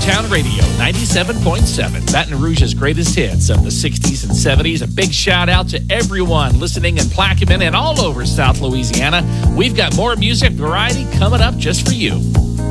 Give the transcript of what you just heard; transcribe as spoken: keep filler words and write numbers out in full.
Motown Radio, ninety-seven point seven, Baton Rouge's greatest hits of the sixties and seventies. A big shout out to everyone listening in Plaquemine and all over South Louisiana. We've got more music variety coming up just for you.